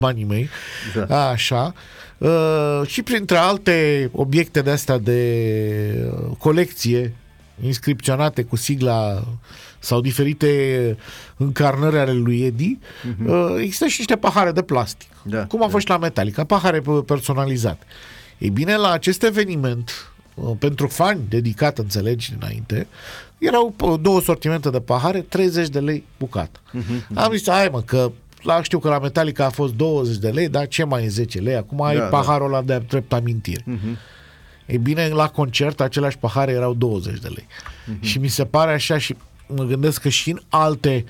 banii mei, așa, și printre alte obiecte de astea de colecție inscripționate cu sigla sau diferite încarnări ale lui Eddie, există și niște pahare de plastic, cum a fost la Metallica, pahare personalizate. Ei bine, la acest eveniment, pentru fani dedicat, înțelegi, înainte, erau 2 sortimente de pahare, 30 de lei bucată. Am zis, hai mă, că știu că la Metallica a fost 20 de lei, dar ce mai e 10 lei? Acum ai paharul ăla de drept amintire. Ei bine, la concert, aceleași pahare erau 20 de lei. Și mi se pare așa, și mă gândesc că și în alte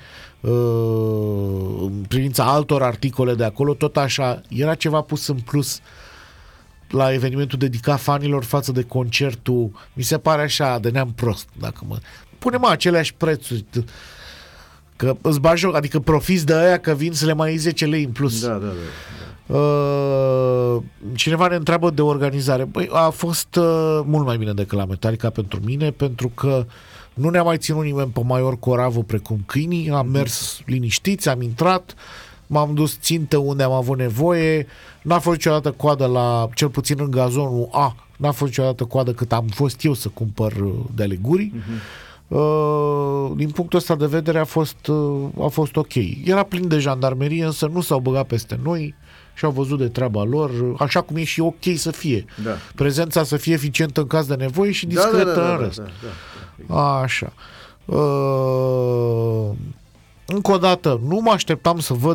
în privința altor articole de acolo, tot așa, era ceva pus în plus la evenimentul dedicat fanilor față de concertul, mi se pare așa de neam prost, dacă punem aceleași prețuri, că îți bagi joc, adică profiți de aia că vin să le mai iei 10 lei în plus. Cineva ne întreabă de organizare. Băi, a fost mult mai bine decât la Metallica pentru mine, pentru că nu ne-a mai ținut nimeni pe Maior Coravul precum câinii, am mers liniștiți, am intrat, m-am dus țintă unde am avut nevoie, n-a fost niciodată coadă la, cel puțin în gazonul A, n-a fost niciodată coadă cât am fost eu să cumpăr de Legurii. Din punctul ăsta de vedere a fost ok. Era plin de jandarmerie, însă nu s-au băgat peste noi și au văzut de treaba lor, așa cum e și ok să fie. Prezența să fie eficientă în caz de nevoie și discretă în rest. Așa. Încă o dată, nu mă așteptam să văd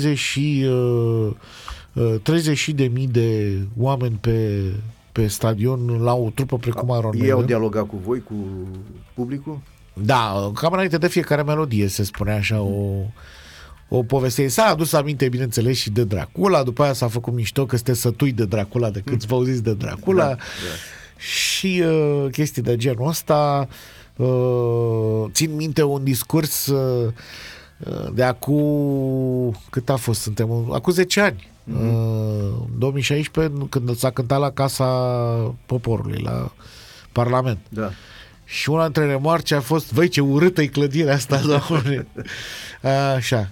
30.000 de oameni pe stadion la o trupă precum Iron Maiden. Ei au dialogat cu voi, cu publicul? Da, cam înainte de fiecare melodie se spunea așa o poveste. S-a adus aminte, bineînțeles, și de Dracula, după aia s-a făcut mișto că sunteți sătui de Dracula de când v-au zis de Dracula și chestii de genul ăsta. Țin minte un discurs de cât a fost? Acum 10 ani. În 2016, când s-a cântat la Casa Poporului, la Parlament. Și una dintre remarci a fost: "Văi, ce urâtă e clădirea asta, doamne." Așa.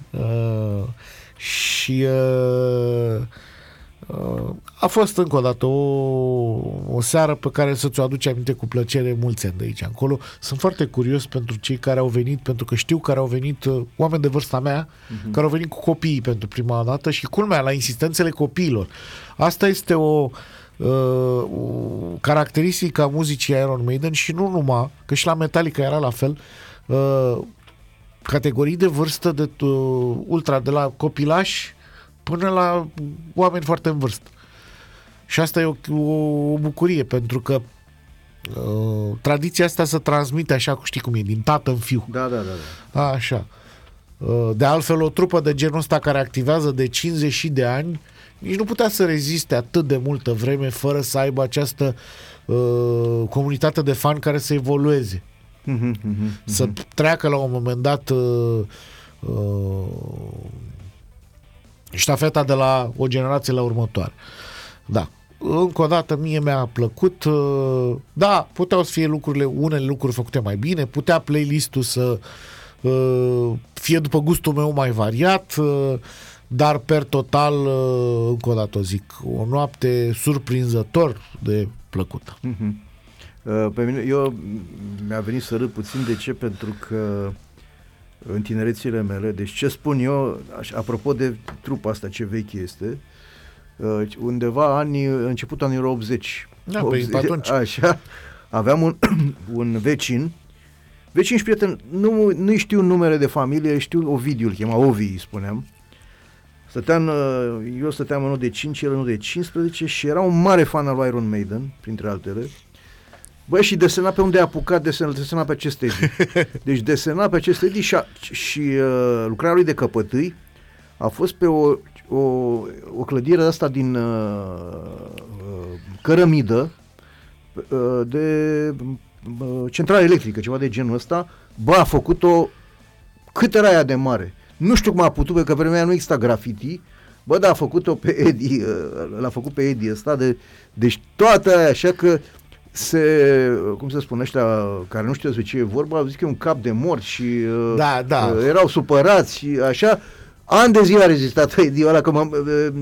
Și a fost încă o dată o seară pe care să ți-o aduce aminte cu plăcere mulți ani de aici încolo. Sunt foarte curios pentru cei care au venit, pentru că știu care au venit oameni de vârsta mea, care au venit cu copiii pentru prima dată și culmea, la insistențele copiilor. Asta este o caracteristică a muzicii Iron Maiden și nu numai, că și la Metallica era la fel, categorii de vârstă de de la copilași până la oameni foarte în vârstă. Și asta e o bucurie, pentru că tradiția asta se transmite așa, știi cum e, din tată în fiu. Așa. De altfel, o trupă de genul ăsta care activează de 50 de ani nici nu putea să reziste atât de multă vreme fără să aibă această comunitate de fani care să evolueze. Să treacă la un moment dat ștafeta de la o generație la următoare. Da. Încă o dată, mie mi-a plăcut. Da, puteau să fie unele lucruri făcute mai bine, putea playlist-ul să fie după gustul meu mai variat, dar per total, încă o dată zic, o noapte surprinzător de plăcută. Pe mine, mi-a venit să râd puțin. De ce? Pentru că în tinerețile mele, deci ce spun eu, apropo de trupa asta, ce veche este, undeva începutul anilor 80. Da, 80, atunci. Așa, aveam un vecin și prieten, nu știu numere de familie, știu Ovidiu, îl chema Ovi, spuneam. Eu stăteam în 1 de 5, el în 1 de 15 și era un mare fan al lui Iron Maiden, printre altele. Băi, și desena pe unde a apucat, desena pe acest Eddie. Deci desena pe acest Eddie și lucrarea lui de căpătâi a fost pe o clădire asta din cărămidă de centrală electrică, ceva de genul ăsta. Bă, a făcut-o cât era aia de mare. Nu știu cum a putut, pentru că pe vremea nu exista graffiti. Bă, dar a făcut-o pe Eddie, l-a făcut pe Eddie ăsta, deci toată aia, așa că cum se spune ăștia care nu știu despre ce e vorba, zic că e un cap de mort și erau supărați și așa. Ani de zile a rezistat idiola, că